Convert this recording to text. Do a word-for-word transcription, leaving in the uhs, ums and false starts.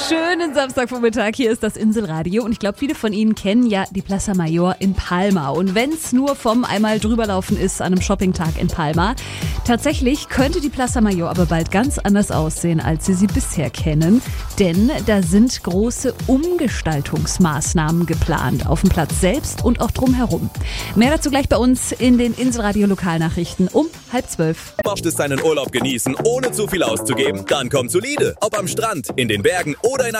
Schönen Samstagvormittag, hier ist das Inselradio und ich glaube, viele von Ihnen kennen ja die Plaza Mayor in Palma. Und wenn es nur vom einmal drüberlaufen ist an einem Shoppingtag in Palma, tatsächlich könnte die Plaza Mayor aber bald ganz anders aussehen, als Sie sie bisher kennen. Denn da sind große Umgestaltungsmaßnahmen geplant, auf dem Platz selbst und auch drumherum. Mehr dazu gleich bei uns in den Inselradio Lokalnachrichten um halb zwölf. Möchtest deinen Urlaub genießen, ohne zu viel auszugeben? Dann komm zu Lide. Ob am Strand, in den Bergen oder in